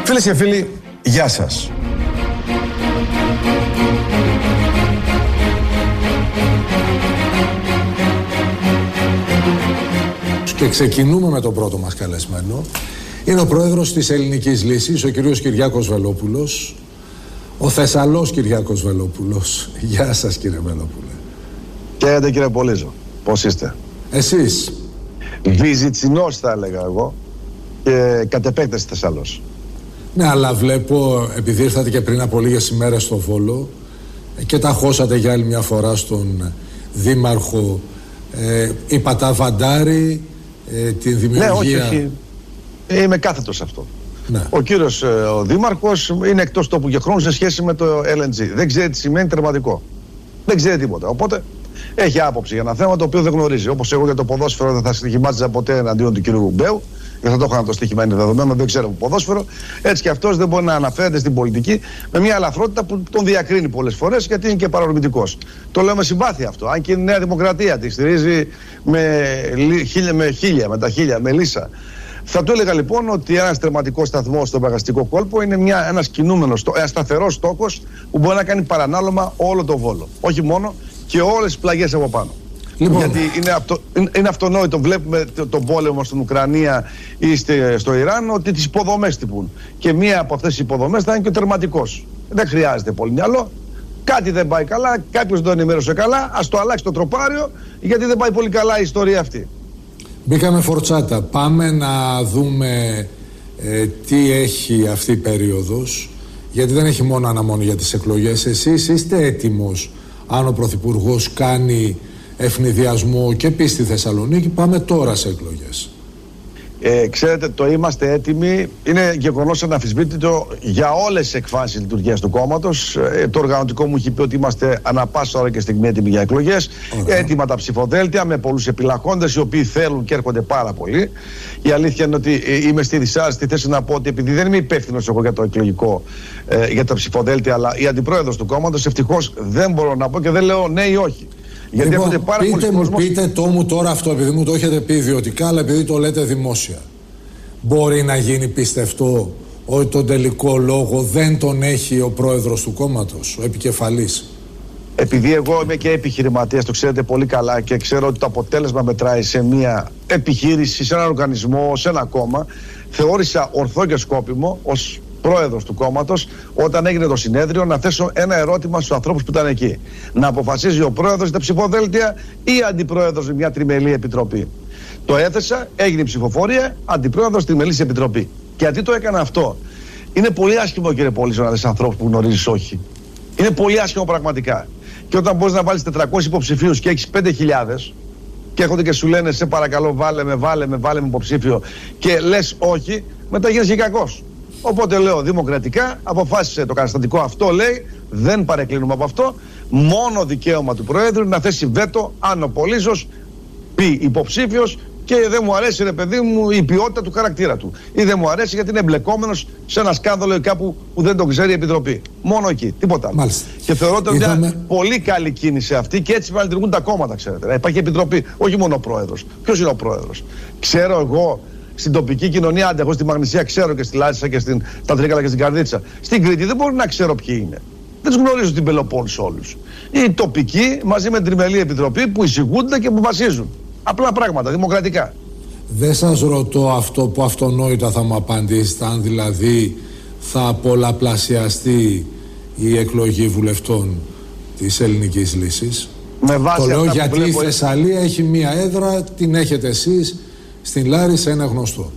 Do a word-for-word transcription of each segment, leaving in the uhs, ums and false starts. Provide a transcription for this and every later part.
Φίλες και φίλοι, γεια σας. Και ξεκινούμε με τον πρώτο μας καλεσμένο. Είναι ο πρόεδρος της Ελληνικής Λύσης, ο κύριος Κυριάκος Βελόπουλος. Ο Θεσσαλός Κυριάκος Βελόπουλος. Γεια σας, κύριε Βελόπουλε. Χαίρετε, κύριε Πολύζο. Πώς είστε? Εσείς? Βυζιτσινός θα έλεγα εγώ και κατ' επέκταση Θεσσαλός. Ναι, αλλά βλέπω, επειδή ήρθατε και πριν από λίγες ημέρες στο Βόλο και τα χώσατε για άλλη μια φορά στον δήμαρχο, ε, είπα τα βαντάρι, ε, την δημιουργία... Ναι, όχι, όχι. Είμαι κάθετος σε αυτό. Ναι. Ο κύριος ε, ο δήμαρχος είναι εκτός τόπου και χρόνου σε σχέση με το ελ εν τζι. Δεν ξέρει τι σημαίνει τερματικό. Δεν ξέρει τίποτα. Οπότε έχει άποψη για ένα θέμα το οποίο δεν γνωρίζει. Όπως εγώ για το ποδόσφαιρο δεν θα στοιχημάτιζα ποτέ εναντίον του κύριου Μπέου. Γιατί θα το έχω να το στοίχημα είναι δεδομένο, δεν ξέρω ποδόσφαιρο. Έτσι και αυτός δεν μπορεί να αναφέρεται στην πολιτική με μια ελαφρότητα που τον διακρίνει πολλές φορές γιατί είναι και παρορμητικός. Το λέω με συμπάθεια αυτό. Αν και η Νέα Δημοκρατία τη στηρίζει με χίλια, με χίλια, με τα χίλια, με λύσα. Θα του έλεγα λοιπόν ότι ένας τερματικός σταθμός στο Μεγαστικό Κόλπο είναι μια, ένας κινούμενος, ένας σταθερός στόχος που μπορεί να κάνει παρανάλωμα όλο το Βόλο. Όχι μόνο, και όλες τις πλαγιές από πάνω. Λοιπόν. Γιατί είναι, αυτο, είναι αυτονόητο, βλέπουμε τον πόλεμο στην Ουκρανία ή στο Ιράν, ότι τις υποδομές τυπούν. Και μία από αυτές τις υποδομές θα είναι και ο τερματικός. Δεν χρειάζεται πολύ μυαλό. Κάτι δεν πάει καλά, κάποιος δεν το ενημέρωσε καλά, ας το αλλάξει το τροπάριο, γιατί δεν πάει πολύ καλά η ιστορία αυτή. Μπήκαμε φορτσάτα. Πάμε να δούμε ε, τι έχει αυτή η περίοδος, γιατί δεν έχει μόνο αναμονή για τις εκλογές. Εσείς είστε έτοιμος, αν ο Πρωθυπουργός κάνει ευνηδιασμό και πει στη Θεσσαλονίκη, πάμε τώρα σε εκλογές? Ε, ξέρετε, το είμαστε έτοιμοι. Είναι γεγονός αναμφισβήτητο για όλες τις εκφάσεις λειτουργίας του κόμματος. Ε, το οργανωτικό μου έχει πει ότι είμαστε ανά πάσα ώρα και στιγμή έτοιμοι για εκλογές. Ωραία. Έτοιμα τα ψηφοδέλτια με πολλούς επιλαχόντες οι οποίοι θέλουν και έρχονται πάρα πολύ. Η αλήθεια είναι ότι ε, είμαι στη δυσάρεστη θέση να πω ότι επειδή δεν είμαι υπεύθυνος εγώ για το εκλογικό, ε, για τα ψηφοδέλτια, αλλά η αντιπρόεδρος του κόμματος, ευτυχώς δεν μπορώ να πω και δεν λέω ναι ή όχι. Γιατί λοιπόν, πάρα πείτε, μου, κόσμος... πείτε το μου τώρα αυτό, επειδή μου το έχετε πει ιδιωτικά, αλλά επειδή το λέτε δημόσια. Μπορεί να γίνει πιστευτό ότι τον τελικό λόγο δεν τον έχει ο πρόεδρος του κόμματος, ο επικεφαλής? Επειδή εγώ είμαι και επιχειρηματίας, το ξέρετε πολύ καλά και ξέρω ότι το αποτέλεσμα μετράει σε μια επιχείρηση, σε έναν οργανισμό, σε ένα κόμμα, θεώρησα ορθό και σκόπιμο ως πρόεδρος του κόμματος, όταν έγινε το συνέδριο, να θέσω ένα ερώτημα στους ανθρώπους που ήταν εκεί. Να αποφασίζει ο πρόεδρος τα ψηφοδέλτια ή αντιπρόεδρος με μια τριμελή επιτροπή. Το έθεσα, έγινε η ψηφοφορία, αντιπρόεδρος τριμελής επιτροπή. Και γιατί το έκανα αυτό? Είναι πολύ άσχημο, κύριε Πολύζο, να δεις ανθρώπους που γνωρίζεις όχι. Είναι πολύ άσχημο πραγματικά. Και όταν μπορείς να βάλεις τετρακόσιους υποψηφίους και έχεις πέντε χιλιάδες και έρχονται και σου λένε σε παρακαλώ βάλε με, βάλε με, βάλε με υποψήφιο και λες όχι, μετά γίνεσαι και κακός. Οπότε λέω δημοκρατικά, αποφάσισε το καταστατικό αυτό, λέει, δεν παρεκκλίνουμε από αυτό. Μόνο δικαίωμα του Προέδρου να θέσει βέτο αν ο Πολύζος πει υποψήφιος και δεν μου αρέσει, ρε παιδί μου, η ποιότητα του χαρακτήρα του. Ή δεν μου αρέσει γιατί είναι εμπλεκόμενος σε ένα σκάνδαλο ή κάπου που δεν το ξέρει η Επιτροπή. Μόνο εκεί, τίποτα άλλο. Μάλιστα. Και θεωρώ ότι Είδαμε... μια πολύ καλή κίνηση αυτή και έτσι να λειτουργούν τα κόμματα, ξέρετε. Να υπάρχει Επιτροπή, όχι μόνο ο Πρόεδρος. Ποιος είναι ο Πρόεδρος? Ξέρω εγώ. Στην τοπική κοινωνία, αντί εγώ στη Μαγνησία ξέρω και στη Λάρισα και στην Τρίκαλα και στην Καρδίτσα. Στην Κρήτη δεν μπορεί να ξέρω ποιοι είναι. Δεν τους γνωρίζω την Πελοπόννησο όλους. Οι τοπικοί μαζί με την Τριμελή Επιτροπή που εισηγούνται και που βασίζουν. Απλά πράγματα, δημοκρατικά. Δεν σας ρωτώ αυτό που αυτονόητα θα μου απαντήσετε, αν δηλαδή θα πολλαπλασιαστεί η εκλογή βουλευτών της Ελληνικής Λύσης. Με βάση το λέω αυτά γιατί που βλέπω... η Θεσσαλία έχει μία έδρα, την έχετε εσείς. Στην Λάρισα είναι γνωστό.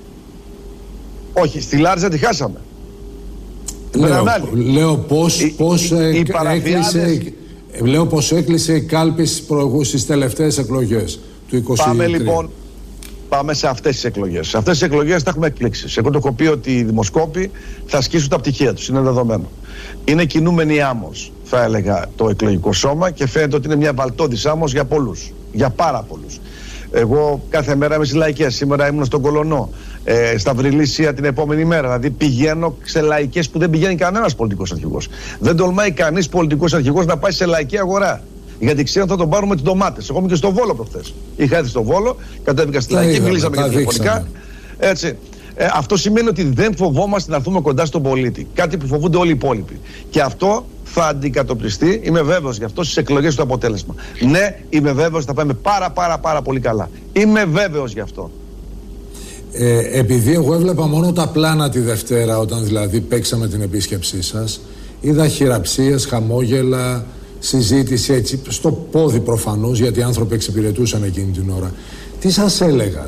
Όχι, στη Λάρισα τη χάσαμε. Λέω, λέω πώς, οι, πώς οι, οι έκλεισε, λέω πώς έκλεισε η κάλπη στις τελευταίες εκλογές του είκοσι τρία. Πάμε λοιπόν, πάμε σε αυτές τις εκλογές. Σε αυτές τις εκλογές θα έχουμε εκπλήξεις. Εγώ το έχω πει ότι οι δημοσκόποι θα ασκήσουν τα πτυχία τους, είναι δεδομένο. Είναι κινούμενη άμμος, θα έλεγα, το εκλογικό σώμα και φαίνεται ότι είναι μια βαλτώδης άμμος για πολλούς, για πάρα πολλούς. Εγώ κάθε μέρα είμαι στη Λαϊκές. Σήμερα ήμουν στον Κολονό, ε, στα Βρυλίσια την επόμενη μέρα. Δηλαδή πηγαίνω σε λαϊκές που δεν πηγαίνει κανένας πολιτικός αρχηγός. Δεν τολμάει κανείς πολιτικός αρχηγός να πάει σε λαϊκή αγορά. Γιατί ξέρω θα τον πάρουμε με τις ντομάτες. Εγώ ήμουν και στο Βόλο προχθές. Είχα έρθει στο Βόλο, κατέβηκα στη Λαϊκή, μιλήσαμε για τηλεφωνικά. Έτσι. Ε, αυτό σημαίνει ότι δεν φοβόμαστε να έρθουμε κοντά στον πολίτη. Κάτι που φοβούνται όλοι οι υπόλοιποι. Και αυτό θα αντικατοπτριστεί, είμαι βέβαιος γι' αυτό, στις εκλογές του αποτέλεσμα. Ναι, είμαι βέβαιος ότι θα πάμε πάρα πάρα πάρα πολύ καλά. Είμαι βέβαιος γι' αυτό. Ε, επειδή εγώ έβλεπα μόνο τα πλάνα τη Δευτέρα, όταν δηλαδή παίξαμε την επίσκεψή σας, είδα χειραψίες, χαμόγελα, συζήτηση έτσι, στο πόδι προφανώς, γιατί οι άνθρωποι εξυπηρετούσαν εκείνη την ώρα. Τι σας έλεγαν?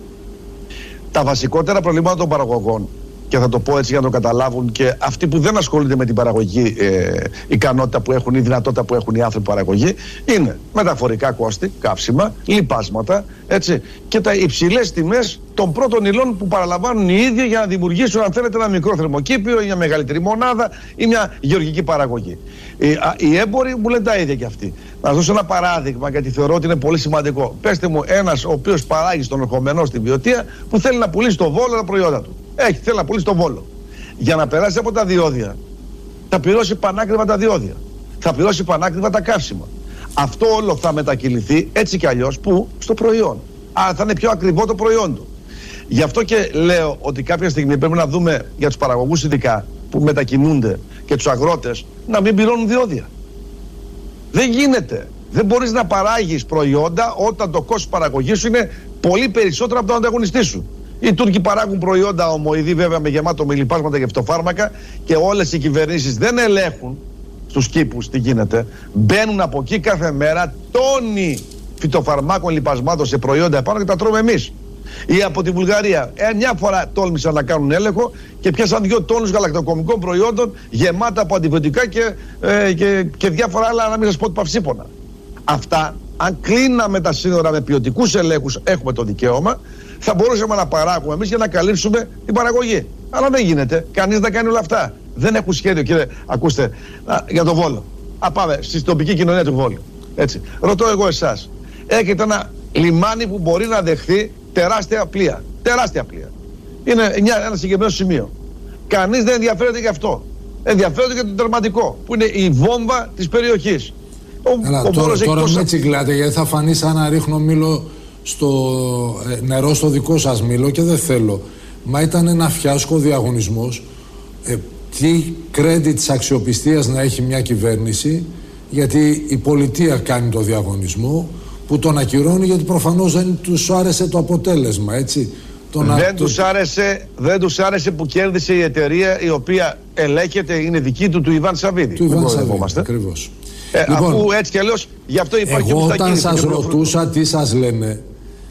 Τα βασικότερα προβλήματα των παραγωγών, και θα το πω έτσι για να το καταλάβουν και αυτοί που δεν ασχολούνται με την παραγωγή ε, ικανότητα που έχουν ή δυνατότητα που έχουν οι άνθρωποι παραγωγή, είναι μεταφορικά κόστη, καύσιμα, λιπάσματα, έτσι, και τα υψηλές τιμές των πρώτων υλών που παραλαμβάνουν οι ίδιοι για να δημιουργήσουν, αν θέλετε, ένα μικρό θερμοκήπιο ή μια μεγαλύτερη μονάδα ή μια γεωργική παραγωγή. Οι, οι έμποροι μου λένε τα ίδια κι αυτοί. Να σας δώσω ένα παράδειγμα, γιατί θεωρώ ότι είναι πολύ σημαντικό. Πέστε μου ένας ο οποίος παράγει στον ερχομένο στην Βιωτία που θέλει να πουλήσει στο Βόλο τα προϊόντα του. Έχει, θέλει να πουλήσει στο Βόλο. Για να περάσει από τα διόδια, θα πληρώσει πανάκριβα τα διόδια. Θα πληρώσει πανάκριβα τα καύσιμα. Αυτό όλο θα μετακυληθεί έτσι κι αλλιώς που στο προϊόν. Άρα θα είναι πιο ακριβό το προϊόν του. Γι' αυτό και λέω ότι κάποια στιγμή πρέπει να δούμε για τους παραγωγούς ειδικά που μετακινούνται και τους αγρότες να μην πληρώνουν διόδια. Δεν γίνεται. Δεν μπορείς να παράγεις προϊόντα όταν το κόστος παραγωγής σου είναι πολύ περισσότερο από τον ανταγωνιστή σου. Οι Τούρκοι παράγουν προϊόντα ομοειδή, βέβαια, με γεμάτο με λιπάσματα και φυτοφάρμακα, και όλες οι κυβερνήσεις δεν ελέγχουν στους κήπους τι γίνεται. Μπαίνουν από εκεί κάθε μέρα τόνοι φυτοφαρμάκων, λιπασμάτων σε προϊόντα επάνω και τα τρώμε εμείς. Ή από τη Βουλγαρία, ε, μια φορά τόλμησαν να κάνουν έλεγχο και πιάσαν δύο τόνους γαλακτοκομικών προϊόντων γεμάτα από αντιβιωτικά και, ε, και, και διάφορα άλλα, να μην σας πω ότι παυσίπονα. Αυτά, αν κλείναμε τα σύνορα με ποιοτικούς ελέγχους, έχουμε το δικαίωμα, θα μπορούσαμε να παράγουμε εμείς για να καλύψουμε την παραγωγή. Αλλά δεν γίνεται. Κανείς δεν κάνει όλα αυτά. Δεν έχουν σχέδιο, κύριε. Ακούστε, α, για το Βόλο. Α, πάμε στη τοπική κοινωνία του Βόλου. Έτσι. Ρωτώ εγώ εσάς. Έχετε ένα λιμάνι που μπορεί να δεχθεί τεράστια πλοία. Τεράστια πλοία. Είναι μια, ένα συγκεκριμένο σημείο. Κανείς δεν ενδιαφέρεται γι' αυτό. Ενδιαφέρεται για το τερματικό, που είναι η βόμβα της περιοχής. Ο, Έλα, ο τώρα τώρα τόσα... με τσιγκλάτε, γιατί θα φανεί σαν να ρίχνω μήλο στο ε, νερό στο δικό σας μήλο, και δεν θέλω. Μα ήταν ένα φιάσκο διαγωνισμός. Ε, τι credit της αξιοπιστίας να έχει μια κυβέρνηση, γιατί η πολιτεία κάνει το διαγωνισμό, που τον ακυρώνει γιατί προφανώς δεν τους άρεσε το αποτέλεσμα, έτσι. Το δεν, να... τους άρεσε, δεν τους άρεσε που κέρδισε η εταιρεία η οποία ελέγχεται, είναι δική του, του Ιβάν Σαββίδη. Του Ιβάν Σαββίδη, ακριβώς. Ε, λοιπόν, αφού έτσι κι αλλιώς, γι' αυτό υπάρχει. Εγώ όταν σας ρωτούσα τι σας λένε,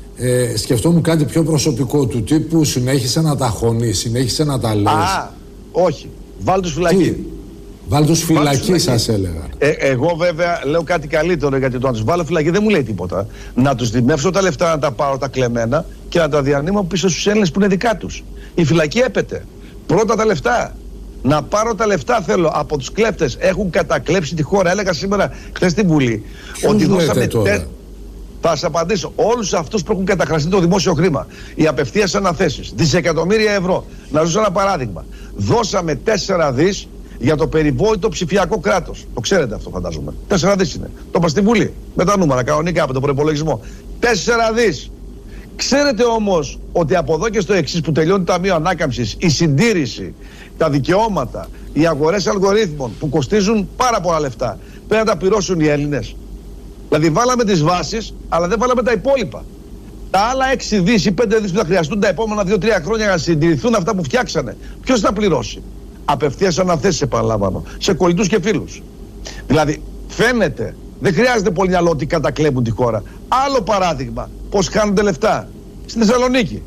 ε, σκεφτόμουν κάτι πιο προσωπικό, του τύπου συνέχισε να τα χωνεί, συνέχισε να τα λες. Α, όχι. Βάλ' τους φυλακή. Βάλ' τους φυλακή, σας έλεγα. Ε, εγώ βέβαια λέω κάτι καλύτερο, γιατί το να τους βάλω φυλακή δεν μου λέει τίποτα. Να τους δημεύσω τα λεφτά, να τα πάρω τα κλεμμένα και να τα διανύμω πίσω στους Έλληνες που είναι δικά τους. Η φυλακή έπεται. Πρώτα τα λεφτά. Να πάρω τα λεφτά θέλω από τους κλέπτες. Έχουν κατακλέψει τη χώρα. Έλεγα σήμερα, χθες στην Βουλή, Ποιους ότι δώσαμε. Τε... Θα σας απαντήσω. Όλους αυτούς που έχουν καταχραστεί το δημόσιο χρήμα, οι απευθείας αναθέσεις, δισεκατομμύρια ευρώ. Να δώσω ένα παράδειγμα. Δώσαμε τέσσερα δις για το περιβόητο ψηφιακό κράτος. Το ξέρετε αυτό, φαντάζομαι. τέσσερα δις είναι. Το είπα στη Βουλή. Με τα νούμερα, κανονικά από τον προϋπολογισμό. τέσσερα δις. Ξέρετε όμως ότι από εδώ και στο εξής, που τελειώνει το Ταμείο Ανάκαμψης, η συντήρηση, τα δικαιώματα, οι αγορές αλγορίθμων που κοστίζουν πάρα πολλά λεφτά, πρέπει να τα πληρώσουν οι Έλληνες. Δηλαδή βάλαμε τις βάσεις, αλλά δεν βάλαμε τα υπόλοιπα. Τα άλλα έξι δις ή πέντε δις που θα χρειαστούν τα επόμενα δύο τρία χρόνια για να συντηρηθούν αυτά που φτιάξανε, ποιος θα πληρώσει? Απευθείας αναθέσεις, επαναλαμβάνω, σε κολλητούς και φίλους. Δηλαδή φαίνεται, δεν χρειάζεται πολύ μυαλό ότι κατακλέβουν τη χώρα. Άλλο παράδειγμα, πώς χάνονται λεφτά στη Θεσσαλονίκη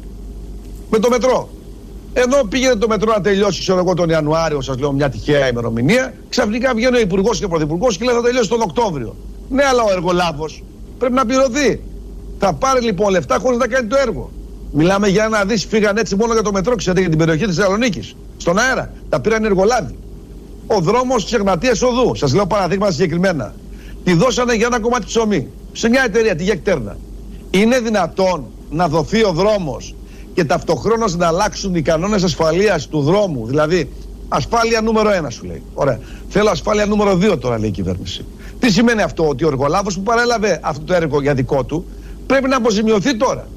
με το μετρό. Ενώ πήγαινε το μετρό να τελειώσει, ξέρω εγώ, τον Ιανουάριο, σας λέω μια τυχαία ημερομηνία, ξαφνικά βγαίνει ο Υπουργός και ο Πρωθυπουργός και λέει θα τελειώσει τον Οκτώβριο. Ναι, αλλά ο εργολάβος πρέπει να πληρωθεί. Θα πάρει λοιπόν λεφτά χωρίς να κάνει το έργο. Μιλάμε για ένα δις, φύγαν έτσι μόνο για το μετρό, ξέρετε, για την περιοχή της Θεσσαλονίκης. Στον αέρα. Τα πήραν οι εργολάβοι. Ο δρόμος της Εγνατίας Οδού, σας λέω παραδείγματα συγκεκριμένα. Τη δώσανε για ένα κομμάτι ψωμί σε μια εταιρεία, τη Γεκτέρνα. Είναι δυνατόν να δοθεί ο δρόμος και ταυτοχρόνως να αλλάξουν οι κανόνες ασφαλείας του δρόμου? Δηλαδή, ασφάλεια νούμερο ένα σου λέει. Ωραία. Θέλω ασφάλεια νούμερο δύο τώρα, λέει η κυβέρνηση. Τι σημαίνει αυτό? Ότι ο εργολάβος που παρέλαβε αυτό το έργο για δικό του πρέπει να αποζημιωθεί τώρα.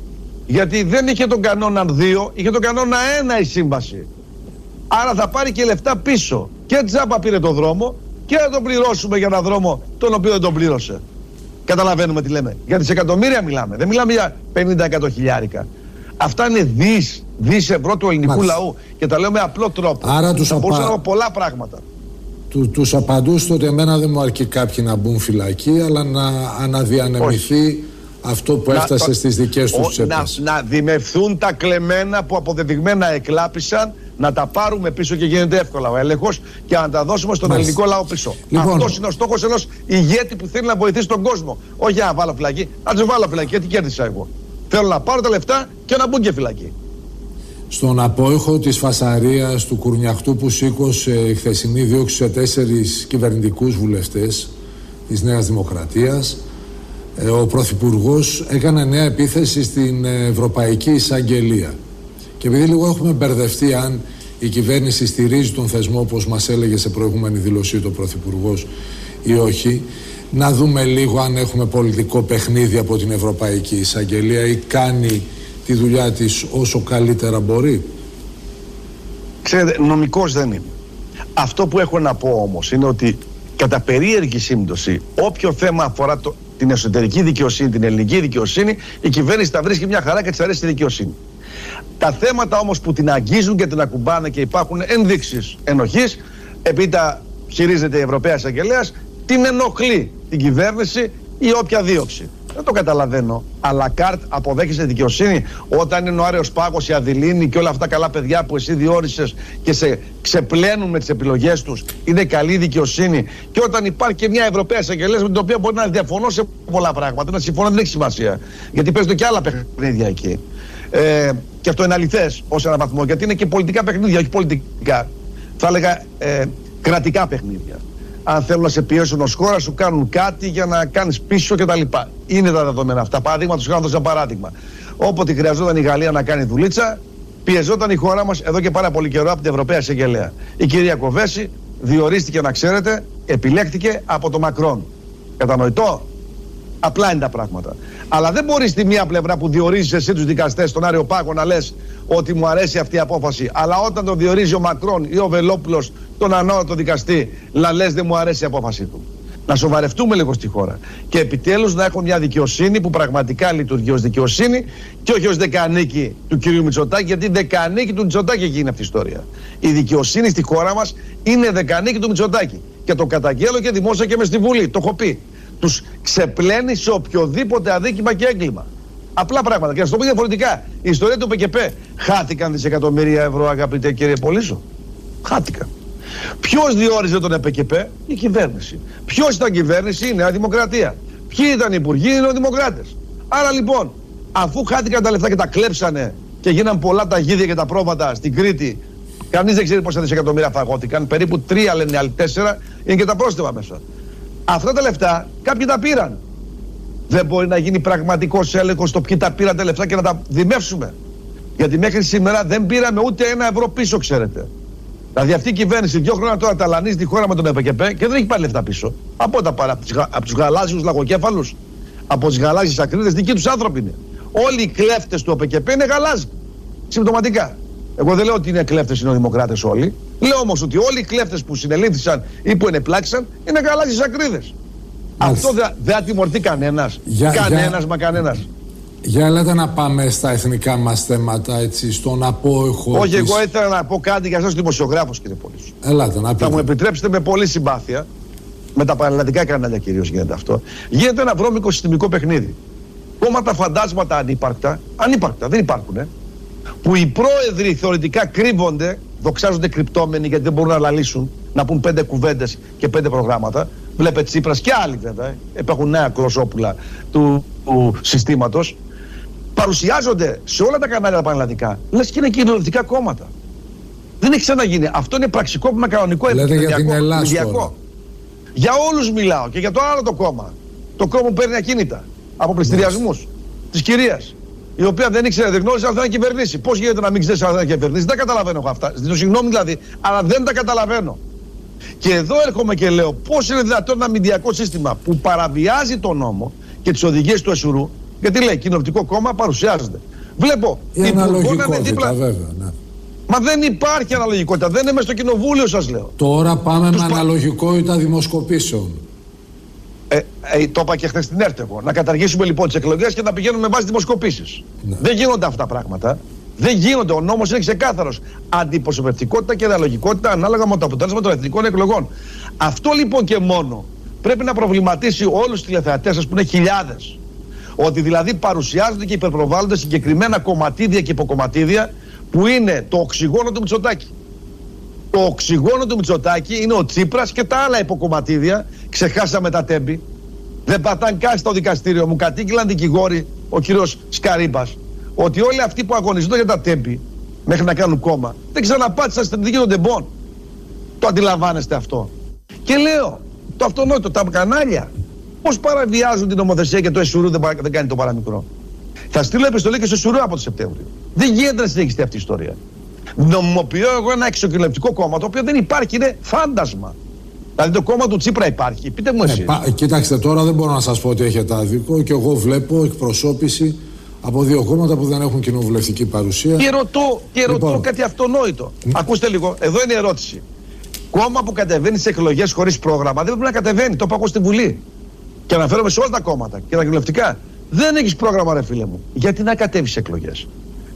Γιατί δεν είχε τον κανόνα δύο, είχε τον κανόνα ένα η σύμβαση. Άρα θα πάρει και λεφτά πίσω. Και τζάμπα πήρε το δρόμο και να τον πληρώσουμε για έναν δρόμο τον οποίο δεν τον πλήρωσε. Καταλαβαίνουμε τι λέμε. Για δισεκατομμύρια μιλάμε. Δεν μιλάμε για πενήντα εκατό χιλιάρικα. Αυτά είναι δις, δις ευρώ του ελληνικού Μάλιστα. λαού. Και τα λέω με απλό τρόπο. Άρα τους θα μπορούσα απα... να πω πολλά πράγματα. Του, τους απαντούστε ότι εμένα δεν μου αρκεί κάποιοι να μπουν φυλακή, αλλά να αναδιανεμηθεί Όχι. αυτό που έφτασε να, στις δικές τους τσέπες. Να, να δημευθούν τα κλεμμένα που αποδεδειγμένα εκλάπησαν, να τα πάρουμε πίσω και γίνεται εύκολα ο έλεγχος και να τα δώσουμε στον Μάλιστα. ελληνικό λαό πίσω. Λοιπόν, αυτός είναι ο στόχος ενός ηγέτη που θέλει να βοηθήσει τον κόσμο. Όχι για να βάλω φυλακή, να τους βάλω φυλακή, γιατί κέρδισα εγώ. Θέλω να πάρω τα λεφτά και να μπουν και φυλακή. Στον απόϊχο της φασαρίας του κουρνιαχτού που σήκωσε η χθεσινή δίωξη σε τέσσερις κυβερνητικούς βουλευτές της Νέας Δημοκρατίας, ο Πρωθυπουργός έκανε νέα επίθεση στην Ευρωπαϊκή Εισαγγελία. Και επειδή λίγο έχουμε μπερδευτεί αν η κυβέρνηση στηρίζει τον θεσμό, όπως μας έλεγε σε προηγούμενη δήλωσή του ο Πρωθυπουργός, ή όχι, να δούμε λίγο αν έχουμε πολιτικό παιχνίδι από την Ευρωπαϊκή Εισαγγελία ή κάνει τη δουλειά της όσο καλύτερα μπορεί. Ξέρετε, νομικός δεν είναι. Αυτό που έχω να πω όμως είναι ότι κατά περίεργη σύμπτωση, όποιο θέμα αφορά το, την εσωτερική δικαιοσύνη, την ελληνική δικαιοσύνη, η κυβέρνηση τα βρίσκει μια χαρά και της αρέσει τη δικαιοσύνη. Τα θέματα όμως που την αγγίζουν και την ακουμπάνε και υπάρχουν ενδείξεις ενοχής, επειδή τα χειρίζεται η Ευρωπαία Εισαγγελέας, την ενοχλεί την κυβέρνηση ή όποια δίωξη. Δεν το καταλαβαίνω. Αλλά καρτ αποδέχεσαι δικαιοσύνη όταν είναι ο Άρεος Πάγος, η Αδηλίνη και όλα αυτά καλά παιδιά που εσύ διόρισες και σε ξεπλένουν με τις επιλογές τους. Είναι καλή δικαιοσύνη. Και όταν υπάρχει και μια Ευρωπαία Εισαγγελέα με την οποία μπορεί να διαφωνώ σε πολλά πράγματα, να συμφωνώ δεν έχει σημασία. Γιατί παίζονται και άλλα παιχνίδια εκεί. Ε, και αυτό είναι αληθές ως έναν βαθμό. Γιατί είναι και πολιτικά παιχνίδια, όχι πολιτικά. Θα έλεγα ε, κρατικά παιχνίδια. Αν θέλουν να σε πιέσουν ως χώρα, σου κάνουν κάτι για να κάνεις πίσω κτλ. Είναι τα δεδομένα αυτά. Παραδείγματος χάρη, ένα παράδειγμα. Όποτε χρειαζόταν η Γαλλία να κάνει δουλίτσα, πιεζόταν η χώρα μας εδώ και πάρα πολύ καιρό από την Ευρωπαία Εισαγγελέα. Η κυρία Κοβέση διορίστηκε, να ξέρετε, επιλέχθηκε από το Μακρόν. Κατανοητό. Απλά είναι τα πράγματα. Αλλά δεν μπορεί στη μία πλευρά που διορίζεις εσύ τους δικαστές, τον Άριο Πάγο, να λες ότι μου αρέσει αυτή η απόφαση. Αλλά όταν τον διορίζει ο Μακρόν ή ο Βελόπουλος, τον ανώτατο δικαστή, να λες δεν μου αρέσει η απόφαση του. Να σοβαρευτούμε λίγο στη χώρα. Και επιτέλους να έχουμε μια δικαιοσύνη που πραγματικά λειτουργεί ως δικαιοσύνη και όχι ως δεκανίκη του κυρίου Μητσοτάκη, γιατί δεκανίκη του Μητσοτάκη εκεί είναι αυτή η ιστορία. Η δικαιοσύνη στη χώρα μας είναι δεκανίκη του Μητσοτάκη. Και το καταγγέλλω και δημόσια και μες στη Βουλή. Το έχω πει. Τους ξεπλένει σε οποιοδήποτε αδίκημα και έγκλημα. Απλά πράγματα. Και να σου το πω διαφορετικά. Η ιστορία του ΠΚΠ. Χάθηκαν δισεκατομμύρια ευρώ, αγαπητέ κύριε Πολύσο. Χάθηκαν. Ποιος διόριζε τον ΕΠΚΠ? Η κυβέρνηση. Ποιος ήταν κυβέρνηση? Η Νέα Δημοκρατία. Ποιοι ήταν οι υπουργοί? Οι Νεοδημοκράτες. Άρα λοιπόν, αφού χάθηκαν τα λεφτά και τα κλέψανε και γίναν πολλά τα γίδια και τα πρόβατα στην Κρήτη, κανείς δεν ξέρει πόσα δισεκατομμύρια φαγώθηκαν. Περίπου τρία λένε, άλλοι τέσσερα, είναι και τα πρόστιμα μέσα. Αυτά τα λεφτά κάποιοι τα πήραν. Δεν μπορεί να γίνει πραγματικός έλεγχος στο ποιοι τα πήραν τα λεφτά και να τα δημεύσουμε. Γιατί μέχρι σήμερα δεν πήραμε ούτε ένα ευρώ πίσω, ξέρετε. Δηλαδή αυτή η κυβέρνηση δύο χρόνια τώρα ταλανίζει τη χώρα με τον ΕΠΚΠ και δεν έχει πάρει λεφτά πίσω. Από τα πάρει, από τους γαλάζιους λαγοκέφαλους, από τις γαλάζιες ακρίδες, δικοί τους άνθρωποι είναι. Όλοι οι κλέφτες του ΕΠΚΠ είναι γαλάζιοι. Συμπτωματικά. Εγώ δεν λέω ότι είναι κλέφτες οι νεοδημοκράτες όλοι. Λέω όμως ότι όλοι οι κλέφτες που συνελήφθησαν ή που ενεπλάξαν είναι γαλάζιες ακρίδες. Αυτό δεν δε ατιμωρεί κανένας. Για, κανένας για, μα κανένας. Για λέτε να πάμε στα εθνικά μας θέματα, έτσι, στον απόϊχο. Όχι, της... εγώ ήθελα να πω κάτι για εσάς δημοσιογράφος, κύριε Πολύσο. Ελάτε να πείτε. Θα μου επιτρέψετε με πολλή συμπάθεια, με τα πανελλαδικά κανάλια κυρίως γίνεται αυτό. Γίνεται ένα βρώμικο συστημικό παιχνίδι. Κόμματα φαντάσματα ανύπαρκτα, ανύπαρκτα, δεν υπάρχουνε, που οι πρόεδροι θεωρητικά κρύβονται, δοξάζονται κρυπτόμενοι γιατί δεν μπορούν να λαλήσουν, να πούν πέντε κουβέντες και πέντε προγράμματα. Βλέπε Τσίπρας και άλλοι βέβαια, υπάρχουν νέα κλωσόπουλα του, του συστήματος. Παρουσιάζονται σε όλα τα κανάλια τα πανελλαδικά, λες και είναι κοινωνικά κόμματα. Δεν έχει ξαναγίνει. Αυτό είναι πραξικόπημα κανονικό. Λέτε για την Ελλάδα. Για όλους μιλάω και για το άλλο το κόμμα. Το κόμμα που παίρνει ακίνητα από πληστηριασμούς της κυρίας, η οποία δεν ήξερε, δεν γνώριζε αν θα κυβερνήσει. Πώς γίνεται να μην ξέρει αν θα κυβερνήσει? Δεν καταλαβαίνω εγώ αυτά. Ζητώ συγγνώμη δηλαδή, αλλά δεν τα καταλαβαίνω. Και εδώ έρχομαι και λέω πώς είναι δυνατόν ένα μηντιακό σύστημα που παραβιάζει τον νόμο και τις οδηγίες του Εσουρού, γιατί λέει κοινοβουλευτικό κόμμα παρουσιάζεται. Βλέπω η αναλογικότητα, δίπλα... βέβαια. Ναι. Μα δεν υπάρχει αναλογικότητα. Δεν είναι μέσα στο κοινοβούλιο, σας λέω. Τώρα πάμε Τους με πα... αναλογικότητα δημοσκοπήσεων. Ε, ε, το είπα και χθες στην ΕΡΤ εγώ. Να καταργήσουμε λοιπόν τις εκλογές και να πηγαίνουμε με βάση δημοσκοπήσεις. Ναι. Δεν γίνονται αυτά τα πράγματα. Δεν γίνονται. Ο νόμος είναι ξεκάθαρος. Αντιπροσωπευτικότητα και αναλογικότητα ανάλογα με το αποτέλεσμα των εθνικών εκλογών. Αυτό λοιπόν και μόνο πρέπει να προβληματίσει όλους τους τηλεθεατές σας που είναι χιλιάδες. Ότι δηλαδή παρουσιάζονται και υπερπροβάλλονται συγκεκριμένα κομματίδια και υποκομματίδια που είναι το οξυγόνο του Μητσοτάκη. Το οξυγόνο του Μητσοτάκη είναι ο Τσίπρας και τα άλλα υποκομματίδια. Ξεχάσαμε τα τέμπη. Δεν πατάνε καν στο δικαστήριο. Μου κατήγγειλαν δικηγόροι, ο κύριος Σκαρίμπας, ότι όλοι αυτοί που αγωνίζονται για τα τέμπη μέχρι να κάνουν κόμμα δεν ξαναπάτησαν στην δική των τεμπών. Το αντιλαμβάνεστε αυτό? Και λέω, το αυτονόητο, τα κανάλια πώς παραβιάζουν την νομοθεσία και το ΕΣΟΥΡΟΥ δεν, δεν κάνει το παραμικρό. Θα στείλω επιστολή και στο ΕΣΟΥΡΟΥ από το Σεπτέμβριο. Δεν γίνεται να συνεχιστεί αυτή η ιστορία. Νομιμοποιώ εγώ ένα εξοκοινωνιστικό κόμμα το οποίο δεν υπάρχει, είναι φάντασμα. Δηλαδή το κόμμα του Τσίπρα υπάρχει. Πείτε μου εσείς. Ε, κοιτάξτε, τώρα δεν μπορώ να σας πω ότι έχετε άδικο και εγώ βλέπω εκπροσώπηση από δύο κόμματα που δεν έχουν κοινοβουλευτική παρουσία. Και ρωτώ, και ρωτώ λοιπόν κάτι αυτονόητο. Mm. Ακούστε λίγο, εδώ είναι η ερώτηση. Κόμμα που κατεβαίνει σε εκλογές χωρίς πρόγραμμα δεν πρέπει να κατεβαίνει. Το είπα εγώ στη Βουλή. Και αναφέρομαι σε όλα τα κόμματα και τα κοινοβουλευτικά. Δεν έχεις πρόγραμμα, ρε φίλε μου. Γιατί να κατέβεις σε εκλογές?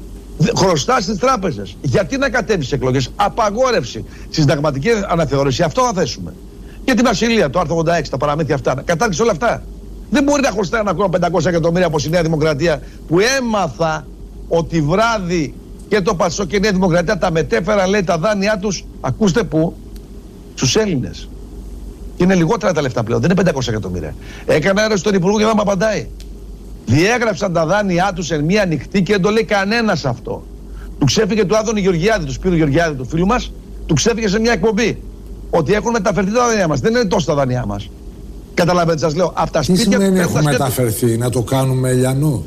Χρωστάς στις τράπεζες. Γιατί να κατέβεις σε εκλογές? Απαγόρευση. Συνταγματική αναθεώρηση. Αυτό θα θέσουμε. Και την ασυλία, το άρθρο ογδόντα έξι, τα παραμύθια αυτά. Κατάργησε όλα αυτά. Δεν μπορεί να χρωστάει ένα κόμμα πεντακόσια εκατομμύρια από η Νέα Δημοκρατία που έμαθα ότι βράδυ και το Πασό και η Νέα Δημοκρατία τα μετέφεραν, λέει, τα δάνειά τους. Ακούστε πού? Στους Έλληνες. Και είναι λιγότερα τα λεφτά πλέον. Δεν είναι πεντακόσια εκατομμύρια. Έκανα έρευνα στον Υπουργό και δεν μου απαντάει. Διέγραψαν τα δάνειά τους σε μία ανοιχτή και δεν το λέει κανένας αυτό. Του ξέφυγε του Άδωνη Γεωργιάδη, του Σπύρου Γεωργιάδη, του φίλου μας, του ξέφυγε σε μια εκπομπή. Ότι έχουν μεταφερθεί τα δάνειά μας. Δεν είναι τόσο τα δάνειά μας. Καταλαβαίνετε, σας λέω. Από τα τι σπίτια σημαίνει έχουν μεταφερθεί, να το κάνουμε ελιανό?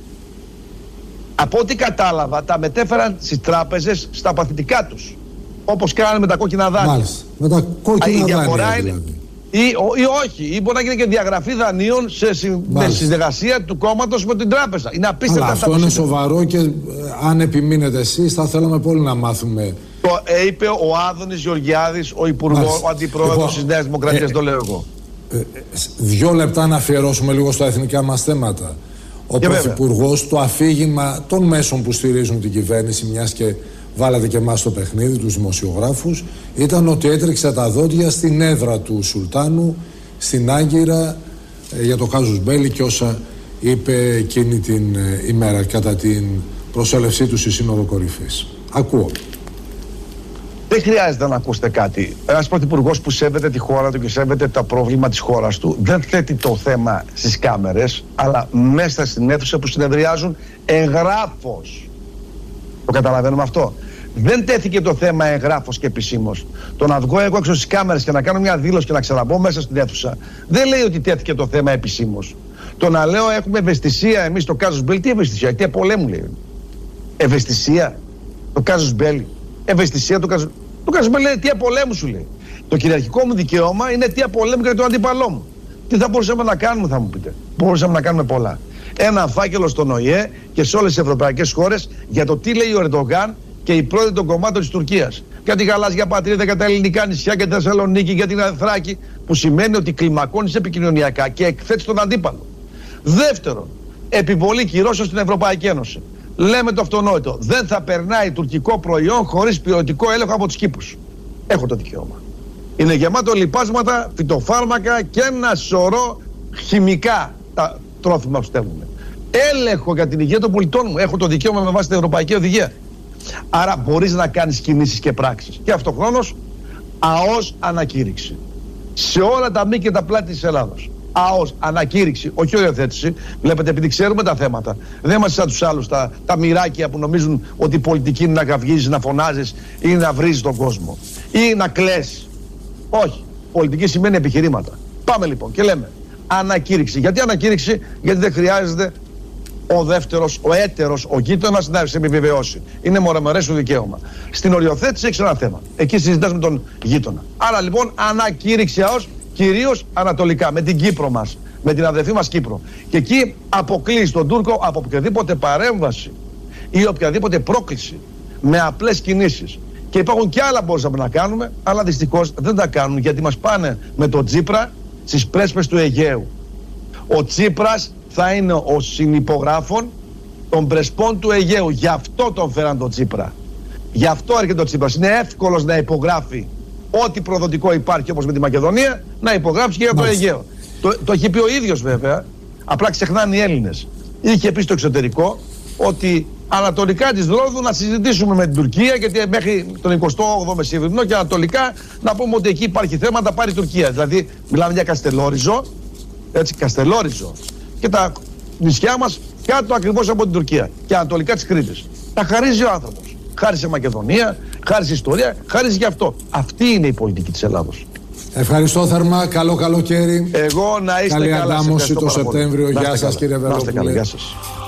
Από ό,τι κατάλαβα, τα μετέφεραν στις τράπεζες στα παθητικά τους. Όπως κάνανε με τα κόκκινα δάνεια. Μάλιστα. Με τα κόκκινα δάνεια δηλαδή. Ή, ή όχι, ή μπορεί να γίνει και διαγραφή δανείων σε συνεργασία του κόμματος με την τράπεζα. Είναι απίστευτα. Αλλά αυτό είναι σοβαρό και ε, αν επιμείνετε εσείς, θα θέλαμε πολύ να μάθουμε. Το ε, είπε ο Άδωνης Γεωργιάδης, ο Υπουργός, ο Αντιπρόεδρος της Νέας Δημοκρατίας, ε, το λέω εγώ. Ε, ε, δύο λεπτά να αφιερώσουμε λίγο στα εθνικά μας θέματα. Ο Πρωθυπουργός, το αφήγημα των μέσων που στηρίζουν την κυβέρνηση, μιας και βάλατε και εμάς στο παιχνίδι, τους δημοσιογράφους, ήταν ότι έτρεξε τα δόντια στην έδρα του Σουλτάνου, στην Άγκυρα, ε, για το κάζους μπέλι και όσα είπε εκείνη την ε, ημέρα κατά την προσέλευσή του στη Σύνοδο Κορυφής. Ακούω. Δεν χρειάζεται να ακούσετε κάτι. Ένας πρωθυπουργός που σέβεται τη χώρα του και σέβεται τα πρόβλημα της χώρας του δεν θέτει το θέμα στις κάμερες, αλλά μέσα στην αίθουσα που συνεδριάζουν εγγράφος. Το καταλαβαίνουμε αυτό? Δεν τέθηκε το θέμα εγγράφος και επισήμως. Το να βγω εγώ έξω στις κάμερες και να κάνω μια δήλωση και να ξαναμπω μέσα στην αίθουσα δεν λέει ότι τέθηκε το θέμα επισήμως. Το να λέω έχουμε ευαισθησία εμείς στο κάζους μπέλι, τι ευαισθησία, τι πολέμου λέει? Ευαισθησία το κάζους μπέλι? Ευαισθησία του κάζους μπέλι? Το κάζους μπέλι λέει τι πολέμου σου λέει. Το κυριαρχικό μου δικαίωμα είναι τι πολέμου για τον αντίπαλό μου. Τι θα μπορούσαμε να κάνουμε, θα μου πείτε? Μπορούσαμε να κάνουμε πολλά. Ένα φάκελο στον ΟΗΕ και σε όλες τις ευρωπαϊκές χώρες για το τι λέει ο Ερντογάν και οι πρόεδροι των κομμάτων της Τουρκίας. Για τη γαλάζια πατρίδα, για τα ελληνικά νησιά, για τη Θεσσαλονίκη, για την Ανθράκη, που σημαίνει ότι κλιμακώνεις επικοινωνιακά και εκθέτεις τον αντίπαλο. Δεύτερον, επιβολή κυρώσεων στην Ευρωπαϊκή Ένωση. Λέμε το αυτονόητο. Δεν θα περνάει τουρκικό προϊόν χωρίς ποιοτικό έλεγχο από τους κήπους. Έχω το δικαίωμα. Είναι γεμάτο λιπάσματα, φυτοφάρμακα και ένα σωρό χημικά τα τρόφιμα που στέλνουμε. Έλεγχο για την υγεία των πολιτών μου. Έχω το δικαίωμα με βάση την Ευρωπαϊκή Οδηγία. Άρα μπορείς να κάνεις κινήσεις και πράξεις. Και αυτοχρόνως ΑΟΣ ανακήρυξη. Σε όλα τα μη και τα πλάτη της Ελλάδος. ΑΟΣ ανακήρυξη, όχι οριοθέτηση. Βλέπετε, επειδή ξέρουμε τα θέματα. Δεν είμαστε σαν τους άλλους τα, τα μοιράκια που νομίζουν ότι η πολιτική είναι να καυγίζεις, να φωνάζεις ή να βρίζεις τον κόσμο. Ή να κλαις. Όχι. Πολιτική σημαίνει επιχειρήματα. Πάμε λοιπόν και λέμε ανακήρυξη. Γιατί ανακήρυξη? Γιατί δεν χρειάζεται ο δεύτερος, ο έτερος, ο γείτονας να σε επιβεβαιώσει. Είναι μορεμερές σου δικαίωμα. Στην οριοθέτηση έχεις ένα θέμα. Εκεί συζητάς με τον γείτονα. Άρα λοιπόν ανακήρυξη ΑΟΣ, κυρίως ανατολικά, με την Κύπρο μας, με την αδερφή μας Κύπρο. Και εκεί αποκλείεις τον Τούρκο από οποιαδήποτε παρέμβαση ή οποιαδήποτε πρόκληση με απλές κινήσεις. Και υπάρχουν και άλλα που μπορούσαμε να κάνουμε, αλλά δυστυχώς δεν τα κάνουν, γιατί μας πάνε με τον Τσίπρα στις πρέσπες του Αιγαίου. Ο Τσίπρας θα είναι ο συνυπογράφων των πρεσπών του Αιγαίου. Γι' αυτό τον φέραν τον Τσίπρα. Γι' αυτό έρχεται ο Τσίπρας. Είναι εύκολος να υπογράφει ό,τι προδοτικό υπάρχει, όπως με τη Μακεδονία, να υπογράψει και για το Αιγαίο. Το, το έχει πει ο ίδιος βέβαια, απλά ξεχνάνε οι Έλληνες. Είχε πει στο εξωτερικό ότι ανατολικά της Ρόδου να συζητήσουμε με την Τουρκία, γιατί μέχρι τον εικοστό όγδοο μεσημβρινό και ανατολικά να πούμε ότι εκεί υπάρχει θέμα να τα πάρει η Τουρκία. Δηλαδή μιλάμε για Καστελόριζο, έτσι, Καστελόριζο και τα νησιά μας κάτω ακριβώς από την Τουρκία και ανατολικά της Κρήτης. Τα χαρίζει ο άνθρωπος. Χάρισε Μακεδονία, χάρισε ιστορία, χάρισε γι' αυτό. Αυτή είναι η πολιτική της Ελλάδος. Ευχαριστώ θερμά. Καλό καλοκαίρι. Εγώ να είστε καλή καλά. Καλή αντάμωση το Σεπτέμβριο. Γεια σας, κύριε Βελόπουλε. Γεια σας.